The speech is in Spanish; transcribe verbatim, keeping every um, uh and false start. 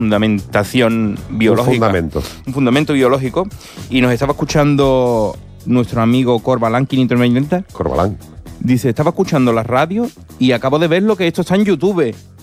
fundamentación biológica. Un fundamento. Un fundamento biológico. Y nos estaba escuchando nuestro amigo Corbalán quinientos noventa. Corbalán. Dice, estaba escuchando la radio y acabo de ver lo que esto está en YouTube.